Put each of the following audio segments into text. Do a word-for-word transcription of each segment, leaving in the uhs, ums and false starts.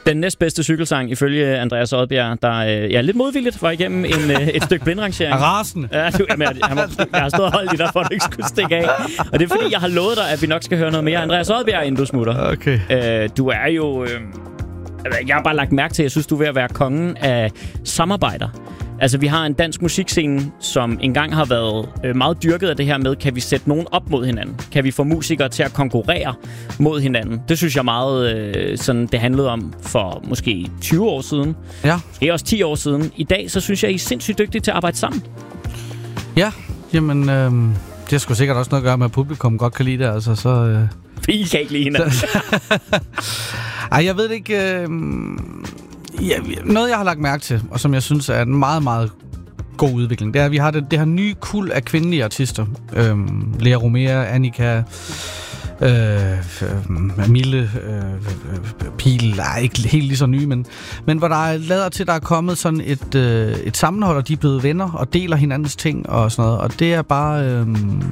Den næstbedste cykelsang ifølge Andreas Odbjerg, der øh, ja, lidt modvilligt var igennem en, øh, et stykke blindrangering. Rasende. Ja, du, jamen, jeg, jeg, jeg har stået og holdt i dig, for at du ikke skulle stikke af. Og det er fordi, jeg har lovet dig, at vi nok skal høre noget mere Andreas Odbjerg, inden du smutter. Okay. Øh, du er jo... Øh, jeg har bare lagt mærke til, at jeg synes, du er ved at være kongen af samarbejder. Altså, vi har en dansk musikscene, som engang har været øh, meget dyrket af det her med, kan vi sætte nogen op mod hinanden? Kan vi få musikere til at konkurrere mod hinanden? Det synes jeg meget, øh, sådan det handlede om for måske tyve år siden. Ja. Måske også ti år siden. I dag, så synes jeg, I er sindssygt dygtige til at arbejde sammen. Ja, jamen, øh, det har sgu sikkert også noget at gøre med, at publikum godt kan lide det, altså, så... Øh... I kan ikke lide hinanden. Ej, jeg ved det ikke... Øh... Ja, noget, jeg har lagt mærke til, og som jeg synes er en meget, meget god udvikling, det er, at vi har det, det her nye kuld af kvindelige artister. Øhm, Lea Romea, Annika, øh, øh, Mille, øh, Pil, er ikke helt lige så nye, men, men hvor der er lader til, der er kommet sådan et, øh, et sammenhold, og de er blevet venner og deler hinandens ting og sådan noget, og det er bare... Øh,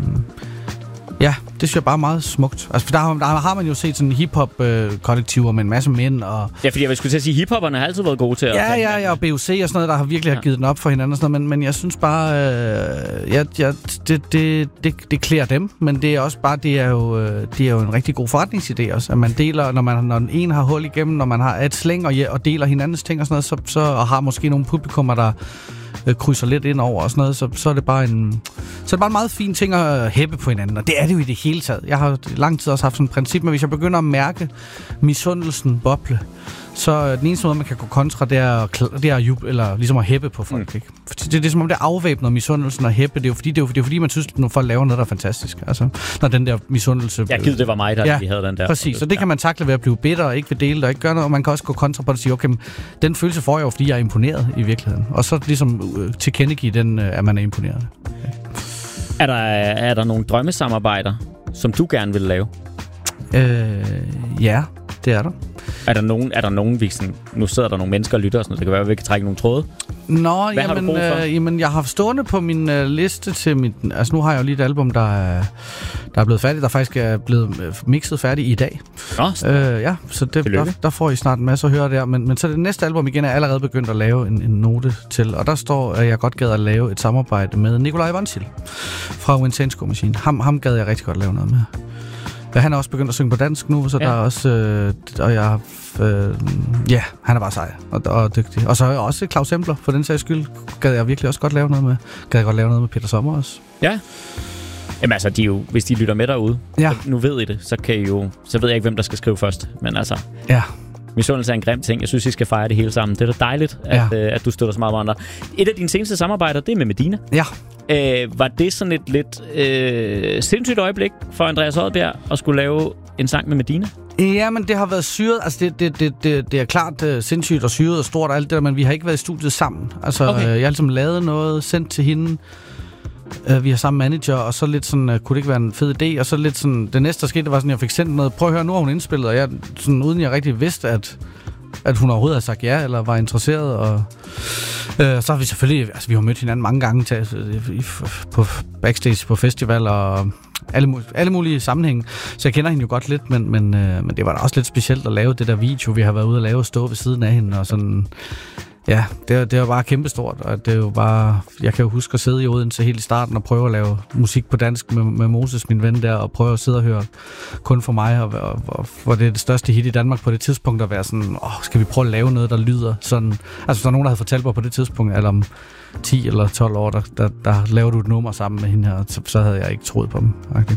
Ja, det synes jeg bare er meget smukt. Altså, for der har, der har man jo set sådan hip-hop-kollektiver øh, med en masse mænd. Og ja, fordi jeg skulle til at sige, hip-hopperne har altid været gode til at... Ja, ja, ja, og B O C og sådan noget, der har virkelig ja. har givet den op for hinanden og sådan noget. Men, men jeg synes bare, øh, ja, ja, det, det, det, det klæder dem. Men det er også bare, det er jo, øh, det er jo en rigtig god forretningsidé også. At man deler, når, man, når en har hul igennem, når man har et slæng og, og deler hinandens ting og sådan noget, så, så og har måske nogle publikummer, der... krydser lidt ind over og sådan noget, så, så er det bare en så er det bare en meget fin ting at hæppe på hinanden, og det er det jo i det hele taget. Jeg har lang tid også haft sådan et princip, men hvis jeg begynder at mærke misundelsen boble, så den eneste måde, man kan gå kontra, det er, det er at jub, eller ligesom at hæppe på folk. Mm. Ikke? Det, det er som om, det afvæbner misundelsen og hæppe. Det er jo fordi, det er jo, det er fordi man synes, at folk laver noget, der er fantastisk. Altså, når den der misundelse... Jeg gider, det var mig, der ja, vi havde den der. Præcis, så det kan man takle ved at blive bitter og ikke vil dele det og ikke gøre noget, og man kan også gå kontra på det og sige, okay, den følelse får jeg jo, fordi jeg er imponeret i virkeligheden. Og så ligesom øh, tilkendegive den, øh, at man er imponeret. Okay. Er der, er der nogle drømmesamarbejder, som du gerne vil lave? Øh, ja, det er der. Er der nogen, er der nogen vi sådan, nu sidder der nogle mennesker og lytter og sådan noget, det kan være, at vi kan trække nogle tråde. Nå, jamen, øh, jamen, jeg har stående på min øh, liste til mit... Altså, nu har jeg jo lige et album, der er, der er blevet færdigt, der faktisk er blevet mixet færdigt i dag. Nå, øh, ja, så det, der, der får I snart en masse at høre der. Men, men så det næste album igen er allerede begyndt at lave en, en note til, og der står, at jeg godt gad at lave et samarbejde med Nikolaj Vonsil fra Winsensko Machine. Ham, ham gad jeg rigtig godt lave noget med. Ja, han er også begyndt at synge på dansk nu, så ja. der er også... Øh, og jeg øh, ja, han er bare sej og, og dygtig. Og så er jeg også Claus Embler, for den sags skyld. Gad jeg virkelig også godt lave noget med. Gad jeg godt lave noget med Peter Sommer også. Ja. Jamen altså, de jo, hvis de lytter med derude, ja. så, nu ved I det, så kan I jo... Så ved jeg ikke, hvem der skal skrive først. Men altså... Ja. Misundelse er en grim ting. Jeg synes, I skal fejre det hele sammen. Det er da dejligt, at, ja. øh, at du støtter så meget med andre. Et af dine seneste samarbejder, det er med Medina. Ja. Øh, var det sådan et lidt øh, sindssygt øjeblik for Andreas Odbjerg at skulle lave en sang med Medina? Ja, men det har været syret. Altså, det, det, det, det, det er klart uh, sindssygt og syret og stort og alt det der, men vi har ikke været i studiet sammen. Altså, okay. øh, jeg har ligesom lavet noget, sendt til hende. Uh, vi har samme manager, og så lidt sådan, uh, kunne det ikke være en fed idé? Og så lidt sådan, det næste, der skete, det var sådan, jeg fik sendt noget. Prøv at høre, nu har hun indspillet, og jeg, sådan, uden jeg rigtig vidste, at, at hun overhovedet havde sagt ja, eller var interesseret, og... Øh, så har vi selvfølgelig, altså vi har mødt hinanden mange gange til, øh, på backstage på festival og alle, alle mulige sammenhænge, så jeg kender hende jo godt lidt, men, men, øh, men det var da også lidt specielt at lave det der video, vi har været ude at lave og stå ved siden af hende og sådan. Ja, det, det var bare kæmpestort, og det er jo bare, jeg kan jo huske at sidde i Odense helt i starten og prøve at lave musik på dansk med, med Moses, min ven der, og prøve at sidde og høre kun for mig, og, og, og for det er det største hit i Danmark på det tidspunkt, at være sådan, åh, skal vi prøve at lave noget, der lyder sådan, altså hvis der er nogen, der havde fortalt mig på det tidspunkt, eller om ti eller tolv år, der, der, der laver du et nummer sammen med hende her, så, så havde jeg ikke troet på dem. Okay.